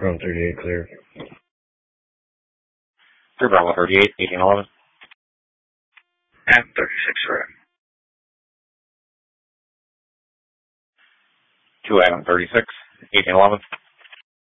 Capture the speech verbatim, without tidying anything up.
From thirty-eight clear. Clear Bravo thirty-eight, eighteen eleven. And thirty-six, right. Two Adam thirty-six, eighteen eleven.